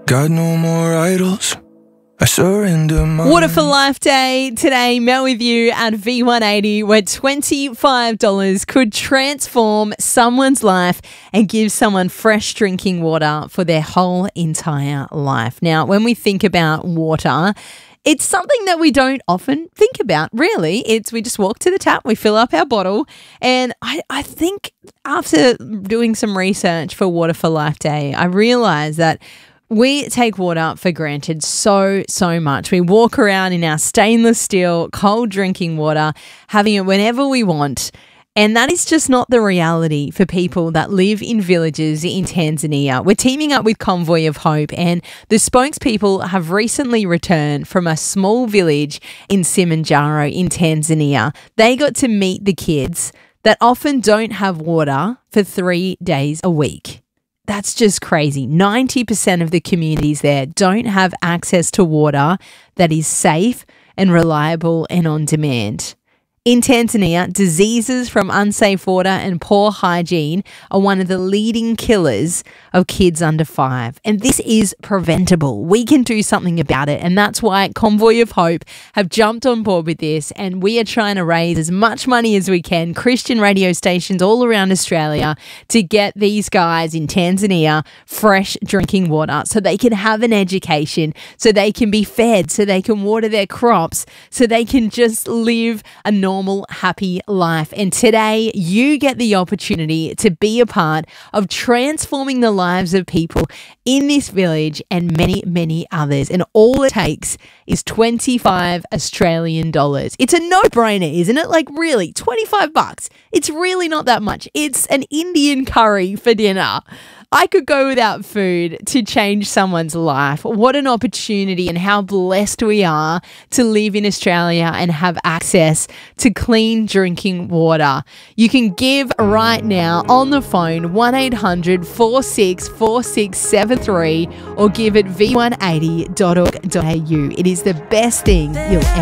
Got no more idols. I surrender my Water for Life Day today. Mel with you at V180, where $25 could transform someone's life and give someone fresh drinking water for their whole entire life. Now, when we think about water, it's something that we don't often think about, really. We just walk to the tap, we fill up our bottle, and I think after doing some research for Water for Life Day, I realised that we take water for granted so much. We walk around in our stainless steel, cold drinking water, having it whenever we want. And that is just not the reality for people that live in villages in Tanzania. We're teaming up with Convoy of Hope, and the spokespeople have recently returned from a small village in Simanjaro in Tanzania. They got to meet the kids that often don't have water for 3 days a week. That's just crazy. 90% of the communities there don't have access to water that is safe and reliable and on demand. In Tanzania, diseases from unsafe water and poor hygiene are one of the leading killers of kids under 5. And this is preventable. We can do something about it. And that's why Convoy of Hope have jumped on board with this. And we are trying to raise as much money as we can, Christian radio stations all around Australia, to get these guys in Tanzania fresh drinking water so they can have an education, so they can be fed, so they can water their crops, so they can just live a normal, happy life. And today you get the opportunity to be a part of transforming the lives of people in this village and many others. And all it takes is 25 Australian dollars. It's a no-brainer, isn't it? Like, really, 25 bucks. It's really not that much. It's an Indian curry for dinner. I could go without food to change someone's life. What an opportunity, and how blessed we are to live in Australia and have access to clean drinking water. You can give right now on the phone, 1-800-464673, or give at v180.org.au. It is the best thing you'll ever